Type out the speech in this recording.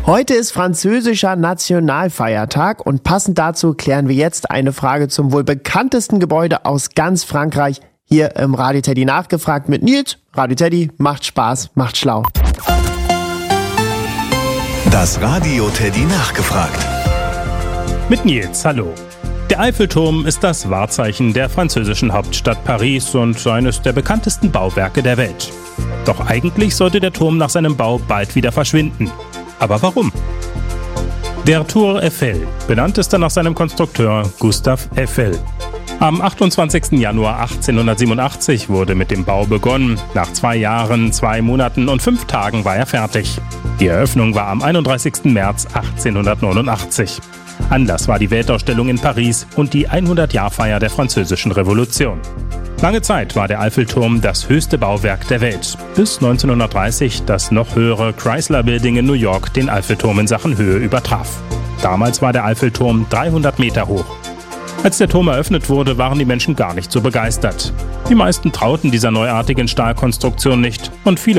Heute ist französischer Nationalfeiertag und passend dazu klären wir jetzt eine Frage zum wohl bekanntesten Gebäude aus ganz Frankreich hier im Radio Teddy nachgefragt mit Nils. Radio Teddy macht Spaß, macht schlau. Das Radio Teddy nachgefragt. Mit Nils, hallo. Der Eiffelturm ist das Wahrzeichen der französischen Hauptstadt Paris und eines der bekanntesten Bauwerke der Welt. Doch eigentlich sollte der Turm nach seinem Bau bald wieder verschwinden. Aber warum? Der Tour Eiffel, benannt ist er nach seinem Konstrukteur Gustave Eiffel. Am 28. Januar 1887 wurde mit dem Bau begonnen. Nach 2 Jahren, 2 Monaten und 5 Tagen war er fertig. Die Eröffnung war am 31. März 1889. Anlass war die Weltausstellung in Paris und die 100-Jahr-Feier der Französischen Revolution. Lange Zeit war der Eiffelturm das höchste Bauwerk der Welt, bis 1930 das noch höhere Chrysler Building in New York den Eiffelturm in Sachen Höhe übertraf. Damals war der Eiffelturm 300 Meter hoch. Als der Turm eröffnet wurde, waren die Menschen gar nicht so begeistert. Die meisten trauten dieser neuartigen Stahlkonstruktion nicht und viele